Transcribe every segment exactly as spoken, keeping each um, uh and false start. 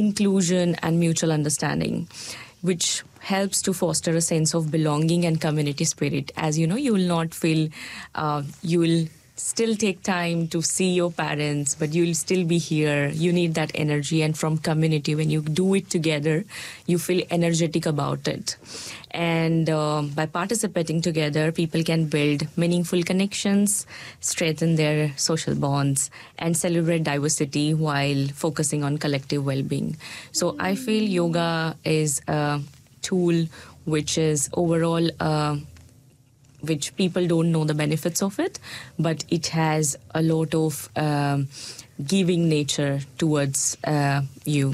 inclusion and mutual understanding, which helps to foster a sense of belonging and community spirit. As you know, you will not feel, uh, you will still take time to see your parents, but you'll still be here. You need that energy. And from community, when you do it together, you feel energetic about it. And uh, by participating together, people can build meaningful connections, strengthen their social bonds, and celebrate diversity while focusing on collective well-being. So I feel yoga is a tool which is overall uh, which people don't know the benefits of it, but it has a lot of um, giving nature towards uh, you.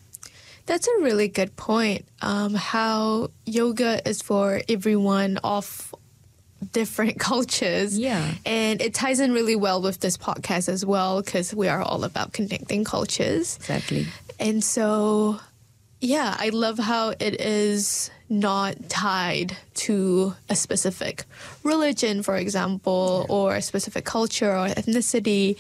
That's a really good point. Um, how yoga is for everyone of different cultures. Yeah. And it ties in really well with this podcast as well, because we are all about connecting cultures. Exactly. And so, yeah, I love how it is not tied to a specific religion, for example, yeah. or a specific culture or ethnicity.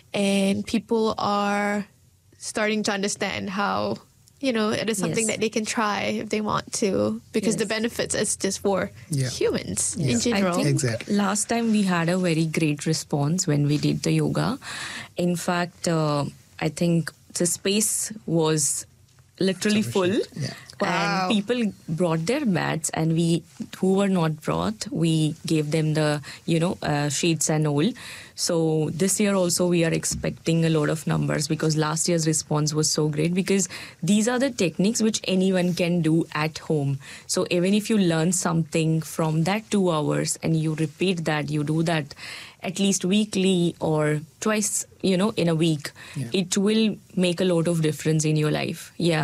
And people are starting to understand how, you know, it is something yes. that they can try if they want to, because yes. the benefits is just for yeah. humans yeah. in general. I think exactly. last time we had a very great response when we did the yoga. In fact, uh, I think the space was literally full. Yeah. Wow. And people brought their mats, and we, who were not brought, we gave them the, you know, uh, sheets and all. So this year also we are expecting a lot of numbers, because last year's response was so great, because these are the techniques which anyone can do at home. So even if you learn something from that two hours and you repeat that, you do that at least weekly or twice, you know, in a week, yeah. it will make a lot of difference in your life. Yeah.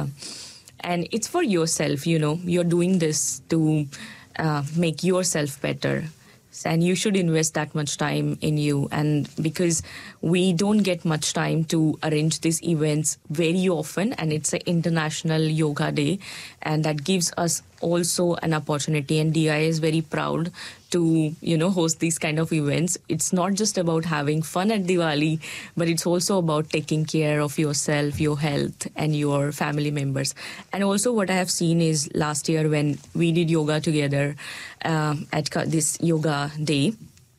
And it's for yourself, you know, you're doing this to uh, make yourself better. And you should invest that much time in you. And because we don't get much time to arrange these events very often, and it's an International Yoga Day, and that gives us also an opportunity. And D I is very proud to, you know, host these kind of events. It's not just about having fun at Diwali, but it's also about taking care of yourself, your health, and your family members. And also what I have seen is last year when we did yoga together uh, at this yoga day,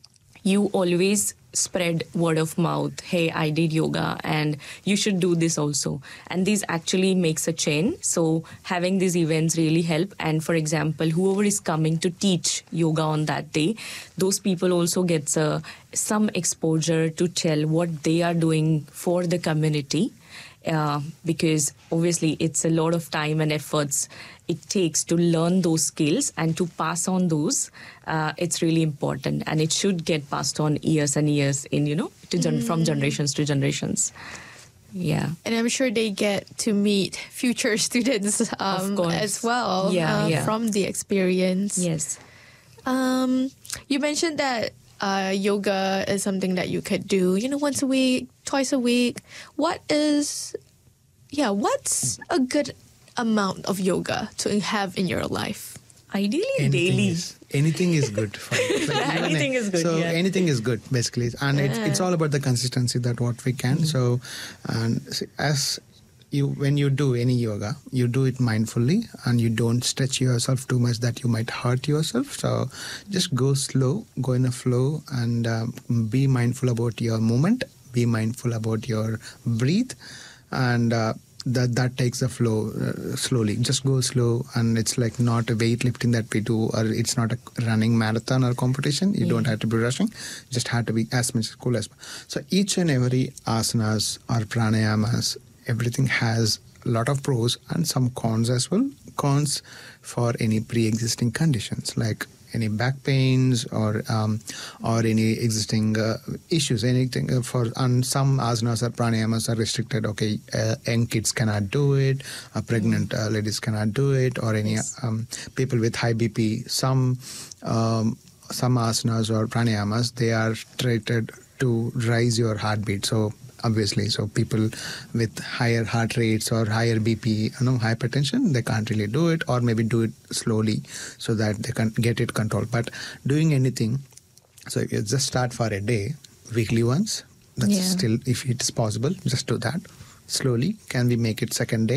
you always spread word of mouth. Hey, I did yoga and you should do this also. And this actually makes a chain. So having these events really help. And for example, whoever is coming to teach yoga on that day, those people also gets uh, some exposure to tell what they are doing for the community. Uh, because obviously it's a lot of time and efforts it takes to learn those skills and to pass on those. Uh, it's really important, and it should get passed on years and years in, you know, to gen- mm. from generations to generations. Yeah. And I'm sure they get to meet future students um, as well yeah, uh, yeah. from the experience. Yes. Um, you mentioned that Uh, yoga is something that you could do, you know, once a week, twice a week. What is, yeah, what's a good amount of yoga to have in your life? Ideally, anything daily. Is, anything is good. For like, anything is good. So yeah. anything is good, basically, and yeah. it's it's all about the consistency that what we can. Mm-hmm. So, and as you when you do any yoga, you do it mindfully, and you don't stretch yourself too much that you might hurt yourself. So just go slow, go in a flow, and um, be mindful about your movement, be mindful about your breathe, and uh, that that takes the flow uh, slowly. Just go slow, and it's like not a weightlifting that we do, or it's not a running marathon or competition. You yeah. don't have to be rushing, just have to be as much as cool as. So each and every asanas or pranayamas, everything has a lot of pros and some cons as well. Cons for any pre-existing conditions like any back pains or um, or any existing uh, issues. Anything uh, for and some asanas or pranayamas are restricted. Okay, uh, young kids cannot do it. Uh, pregnant uh, ladies cannot do it, or any yes. um, people with high B P. Some um, some asanas or pranayamas, they are treated to raise your heartbeat. So obviously, so people with higher heart rates or higher B P, you know, hypertension, they can't really do it, or maybe do it slowly so that they can get it controlled. But doing anything, so if you just start for a day, weekly once, that's yeah. still, if it's possible, just do that slowly. Can we make it second day?